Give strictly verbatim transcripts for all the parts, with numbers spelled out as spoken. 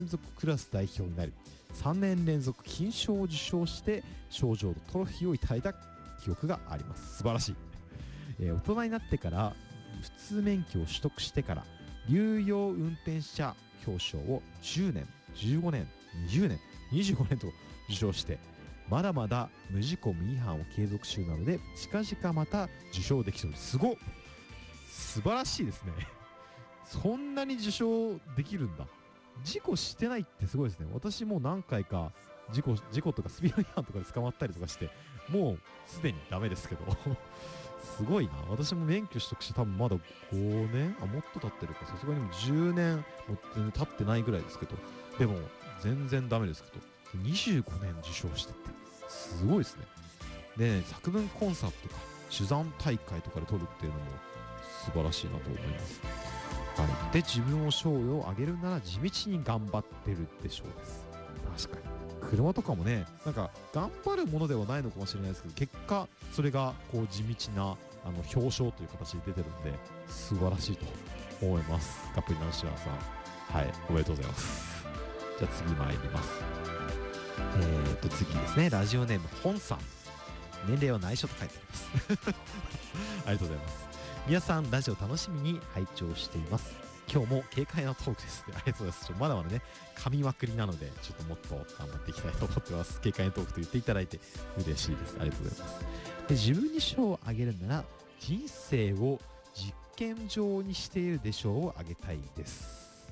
連続クラス代表になり、さんねん連続金賞を受賞して賞状とトロフィーをいただいた記憶があります。素晴らしい。えー、大人になってから普通免許を取得してから有用運転者表彰をじゅうねん、じゅうごねん、にじゅうねん、にじゅうごねんと受賞して、まだまだ無事故無違反を継続中なので近々また受賞できそうです。すごっ、素晴らしいですね。そんなに受賞できるんだ。事故してないってすごいですね。私も何回か事故事故とかスピード違反とかで捕まったりとかして、もうすでにダメですけどすごいな。私も免許取得して多分まだごねん、あ、もっと経ってるか、さすがにもうじゅうねんも全然経ってないぐらいですけど、でも全然ダメですけど、にじゅうごねん受賞してってすごいですね。で、ね、作文コンサートとか取材大会とかで取るっていうのも素晴らしいなと思います。はい、で、自分を賞与を上げるなら地道に頑張ってるでしょうです。確かに車とかもね、なんか頑張るものではないのかもしれないですけど、結果それがこう地道なあの表彰という形で出てるんで素晴らしいと思います。カップリナンシュラーさん、はい、おめでとうございます。じゃあ次参ります。えーと次ですね、ラジオネーム本さん、年齢は内緒と書いてありますありがとうございます。皆さんラジオ楽しみに拝聴しています。今日も軽快なトークですね。ありがとうございます。ちょまだまだね、噛みまくりなので、ちょっともっと頑張っていきたいと思ってます。軽快なトークと言っていただいて嬉しいです。ありがとうございます。で、自分に賞をあげるなら、人生を実験場にしているでしょうをあげたいです。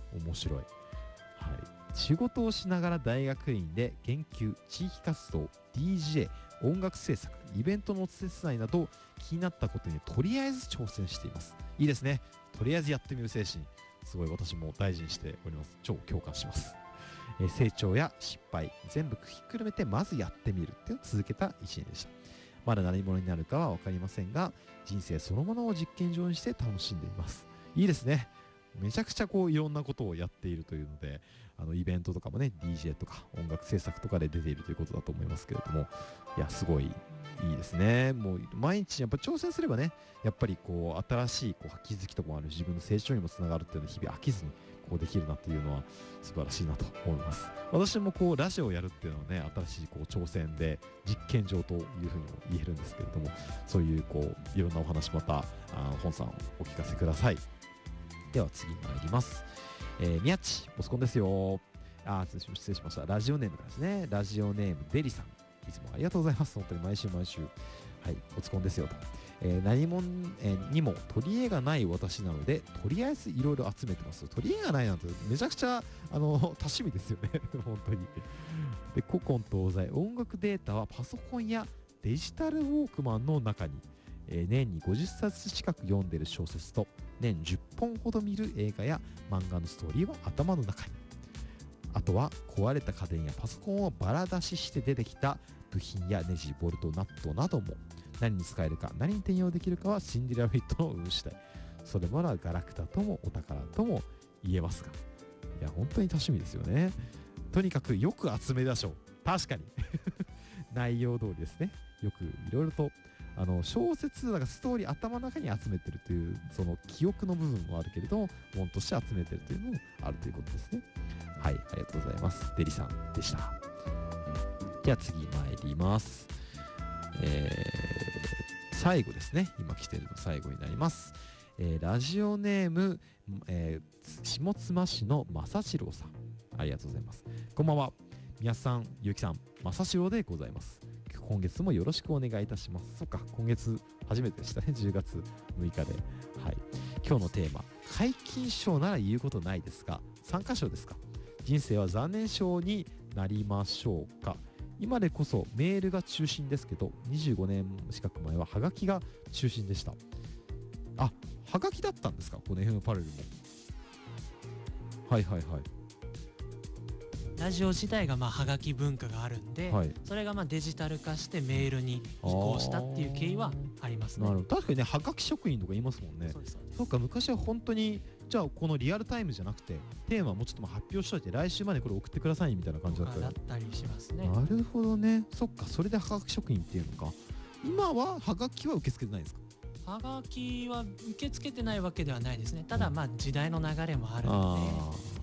面白い。はい。仕事をしながら大学院で研究、地域活動、ディージェー、音楽制作、イベントのお手伝いなど気になったことにとりあえず挑戦しています。いいですね。とりあえずやってみる精神、すごい私も大事にしております。超共感します。えー、成長や失敗全部ひっくるめてまずやってみるっていうのを続けた一年でした。まだ何者になるかは分かりませんが、人生そのものを実験場にして楽しんでいます。いいですね。めちゃくちゃこういろんなことをやっているというので、あのイベントとかもね、ディージェー とか音楽制作とかで出ているということだと思いますけれども、いや、すごいいいですね。もう毎日やっぱ挑戦すればね、やっぱりこう新しいこう気づきとかもある、自分の成長にもつながるっていうのは日々飽きずにこうできるなっていうのは素晴らしいなと思います。私もこうラジオをやるっていうのはね、新しいこう挑戦で実験場というふうにも言えるんですけれども、そういうこういろんなお話またあ本さんお聞かせください。では次参ります。えー、宮地ボスコンですよ。あ、失礼しました。ラジオネームからですね。ラジオネームデリさん、いつもありがとうございます。本当に毎週毎週、はい、ボスコンですよと。えー、何も、えー、にも取り柄がない私なので、とりあえずいろいろ集めてます。取り柄がないなんてめちゃくちゃあの多趣味ですよね。本当に。で、古今東西音楽データはパソコンやデジタルウォークマンの中に、えー、年にごじゅっさつ近く読んでいる小説と年じゅっぽんほど見る映画や漫画のストーリーは頭の中に。あとは壊れた家電やパソコンをバラ出しして出てきた部品やネジ、ボルト、ナットなども、何に使えるか何に転用できるかはシンデレラフィットの運次第。それもらガラクタともお宝とも言えますが、いや本当に多趣味ですよね。とにかくよく集めましょう。確かに内容通りですね。よくいろいろとあの小説だからストーリー頭の中に集めてるというその記憶の部分もあるけれども、本として集めてるというのもあるということですね。はい、ありがとうございます。デリさんでした。じゃあ次参ります。えー、最後ですね。今来てるの最後になります。えー、ラジオネーム、えー、下妻市の正次郎さん、ありがとうございます。こんばんは。宮さん、ゆうきさん、正次郎でございます。今月もよろしくお願いいたします。そっか、今月初めてでしたね。じゅうがつむいかで。はい。今日のテーマ、皆勤賞なら言うことないですが、参加賞ですか。人生は残念賞になりましょうか。今でこそメールが中心ですけど、にじゅうごねん近く前はハガキが中心でした。あ、ハガキだったんですか、この エフエム パレルも。はいはいはい。 ラジオ自体がまあハガキ文化があるんで、はい、それがまあデジタル化してメールに移行したっていう経緯はありますね。 なるほど。確かにね、ハガキ職人とか言いますもんね。そうですそうです。そうか、昔は本当にじゃあこのリアルタイムじゃなくてテーマもちょっと発表しといて来週までこれ送ってくださいみたいな感じだっただったりしますね。 なるほどね。そっか、それでハガキ職人っていうのか。今はハガキは受け付けてないんですか。 ハガキは受け付けてないわけではないですね。ただまあ時代の流れもあるので、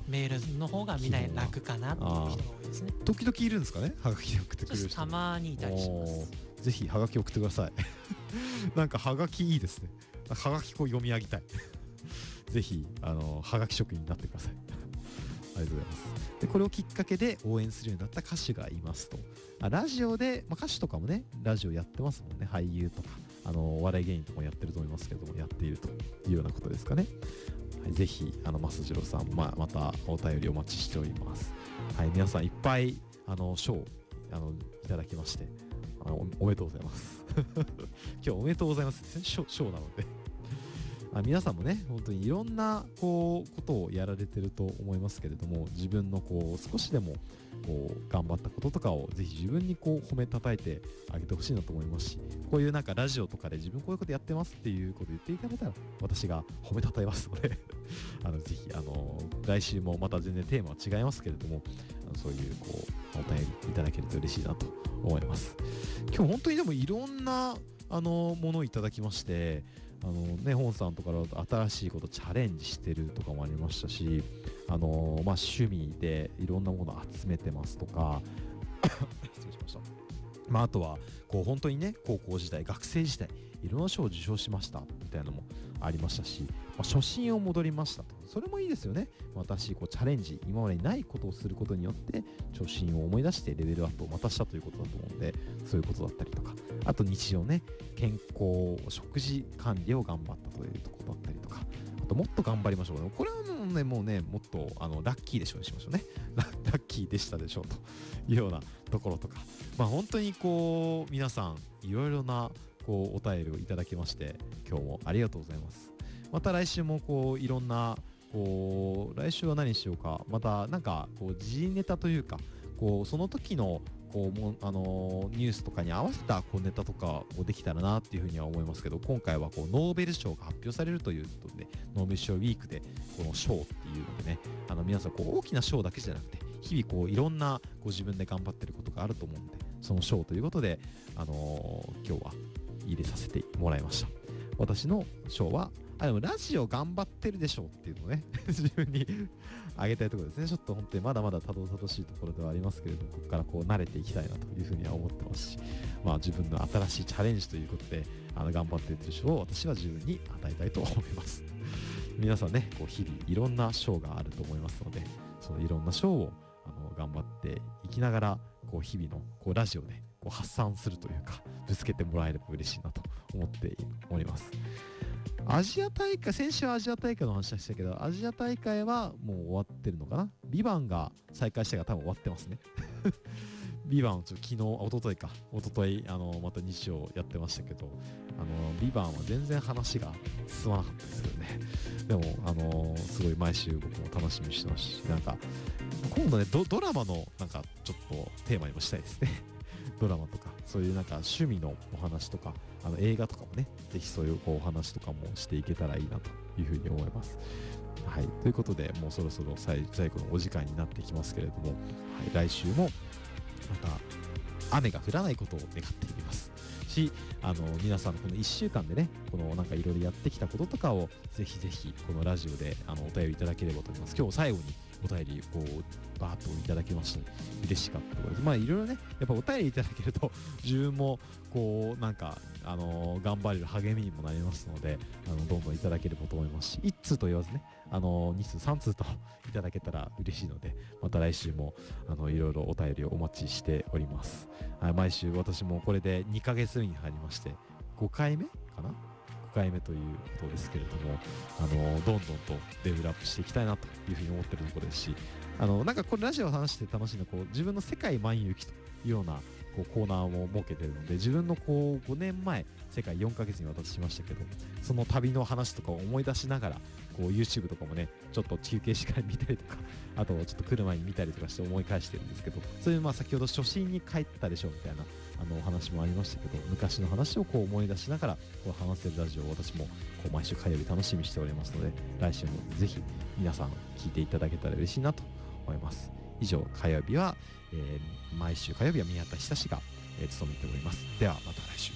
メールの方がみんな楽かなっていう人が多いですね。 時々いるんですかね、はがきで送ってくれる人。 たまにいたりします。 ぜひはがき送ってくださいなんかはがきいいですね。はがきこう読み上げたいぜひあのはがき職人になってくださいありがとうございます。でこれをきっかけで応援するようになった歌手がいますと。あラジオで、まあ、歌手とかもねラジオやってますもんね。俳優とかあのお笑い芸人とかもやってると思いますけども、やっているというようなことですかね。はい、ぜひあの増次郎さん、まあ、またお便りお待ちしております。はい、皆さんいっぱいあの賞あのいただきましてあの お, おめでとうございます今日おめでとうございますですね、賞なのであ皆さんもね本当にいろんなこうことをやられてると思いますけれども、自分のこう少しでもこう頑張ったこととかをぜひ自分にこう褒めたたえてあげてほしいなと思いますし、こういうなんかラジオとかで自分こういうことやってますっていうことを言っていただいたら私が褒めたたえますのであのぜひあの来週もまた全然テーマは違いますけれども、あのそういうこうお便りいただけると嬉しいなと思います。今日本当にでもいろんなあのものをいただきまして、あのね、本さんとか新しいことチャレンジしてるとかもありましたし、あのまあ、趣味でいろんなものを集めてますとか失礼しました、まあ、あとはこう本当にね高校時代学生時代いろんな賞を受賞しましたみたいなのもありましたし、まあ、初心を戻りましたと。それもいいですよね。私こうチャレンジ今までにないことをすることによって初心を思い出してレベルアップをまたしたということだと思うので、そういうことだったりとか、あと日常ね健康食事管理を頑張ったというところだったりとか、あともっと頑張りましょう。これはもうねもうねもっとあのラッキーでしょうにしましょうねラッキーでしたでしょうというようなところとか、まあ本当にこう皆さんいろいろなこうお便りをいただきまして今日もありがとうございます。また来週もこういろんなこう来週は何しようか、またなんかこう時事ネタというかこうその時のこうもあのー、ニュースとかに合わせたこうネタとかをできたらなっていうふうには思いますけど、今回はこうノーベル賞が発表されるということでノーベル賞ウィークでこの賞っていうのでね、あの皆さんこう大きな賞だけじゃなくて日々こういろんなご自分で頑張ってることがあると思うので、その賞ということで、あのー、今日は入れさせてもらいました。私の賞はあでもラジオ頑張ってるでしょうっていうのをね自分にあげたいところですね。ちょっと本当にまだまだたどたどしいところではありますけれども、ここからこう慣れていきたいなというふうには思ってますし、まあ自分の新しいチャレンジということであの頑張っている賞を私は自分に与えたいと思います皆さんねこう日々いろんな賞があると思いますので、そのいろんな賞をあの頑張っていきながらこう日々のこうラジオでこう発散するというかぶつけてもらえれば嬉しいなと思っております。アジア大会、先週はアジア大会の話でしたけど、アジア大会はもう終わってるのかな。ビバンが再開してから多分終わってますねビバンちょっと昨日一昨日か一昨日あのまた日曜やってましたけど、あのビバンは全然話が進まなかったですけどね。でもあのすごい毎週僕も楽しみにしてますし、なんか今度ね ド, ドラマのなんかちょっとテーマにもしたいですねドラマとかそういうなんか趣味のお話とかあの映画とかもね、ぜひそういうこうお話とかもしていけたらいいなというふうに思います。はい、ということでもうそろそろ最後のお時間になってきますけれども、はい、来週もまた雨が降らないことを願っていますし、あの皆さんこのいっしゅうかんでねこのなんかいろいろやってきたこととかをぜひぜひこのラジオであのお便りいただければと思います。今日最後にお便りこうバーッといただきました、ね、嬉しかったところです。まあいろいろねやっぱお便りいただけると自分もこうなんかあのー、頑張れる励みにもなりますので、あのどんどんいただければと思いますし、いっ通と言わずねあのー、に通さん通といただけたら嬉しいので、また来週もあのいろいろお便りをお待ちしております。はい、毎週私もこれでにかげつめに入りましてごかいめかなごかいめということですけれども、あのどんどんとレベルアップしていきたいなというふうに思っているところですし、あのなんかこれラジオを話して楽しいのはこう自分の世界万有記というようなこうコーナーも設けているので、自分のこうごねんまえ世界よんかげつに私しましたけど、その旅の話とかを思い出しながらこう YouTube とかもねちょっと休憩しながら見たりとか、あとちょっと来る前に見たりとかして思い返してるんですけど、そういうまあ先ほど初心に帰ったでしょみたいなあのお話もありましたけど、昔の話をこう思い出しながらこう話せるラジオを私もこう毎週火曜日楽しみにしておりますので、来週もぜひ皆さん聞いていただけたら嬉しいなと思います。以上火曜日は、えー、毎週火曜日は宮田久志が、えー、務めております。ではまた来週。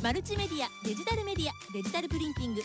マルチメディア、デジタルメディア、デジタルプリンティング、